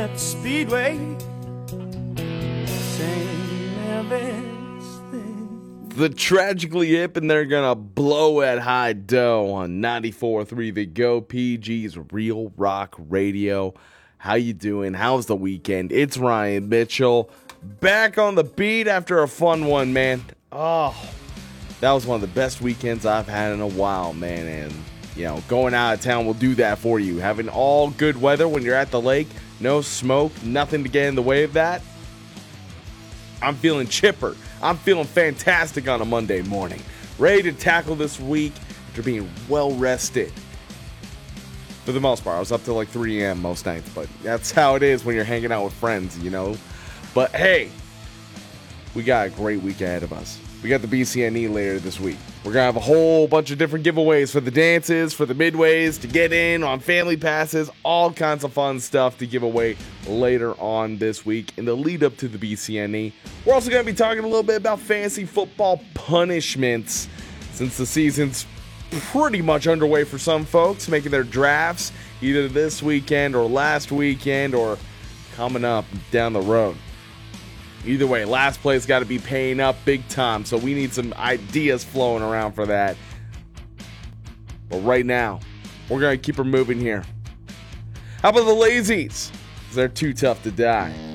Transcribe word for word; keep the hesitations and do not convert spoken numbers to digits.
At the Speedway, saying everything. The Tragically Hip, and they're gonna blow at high dough on ninety-four point three The Go, P G's Real Rock Radio. How you doing? How's the weekend? It's Ryan Mitchell, back on the beat after a fun one, man. Oh, that was one of the best weekends I've had in a while, man. And, you know, going out of town will do that for you. Having all good weather when you're at the lake, no smoke, nothing to get in the way of that. I'm feeling chipper. I'm feeling fantastic on a Monday morning. Ready to tackle this week after being well rested. For the most part, I was up till like three a.m. most nights, but that's how it is when you're hanging out with friends, you know. But hey, we got a great week ahead of us. We got the B C N E later this week. We're going to have a whole bunch of different giveaways for the dances, for the midways, to get in on family passes, all kinds of fun stuff to give away later on this week in the lead up to the B C N E. We're also going to be talking a little bit about fantasy football punishments since the season's pretty much underway for some folks, making their drafts either this weekend or last weekend or coming up down the road. Either way, last play's got to be paying up big time, so we need some ideas flowing around for that. But right now, we're going to keep her moving here. How about the Lazies? They're too tough to die.